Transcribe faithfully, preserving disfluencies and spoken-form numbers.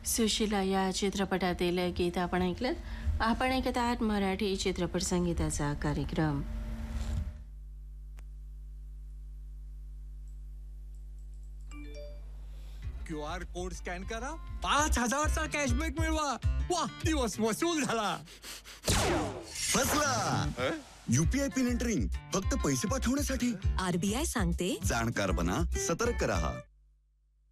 सुशिला या चित्रपटातील गीत आपण ऐकलं. आपण ऐकत आहात मराठी चित्रपट संगीताचा कार्यक्रम. क्यू आर कोड स्कॅन करा, पाच हजारचा कॅशबॅक मिळवा. वा, दिवस वसूल झाला. फसला. यूपीआय पिन एंटरिंग फक्त पैसे पाठवण्यासाठी. आरबीआय सांगते, जाणकार बना, सतर्क रहा.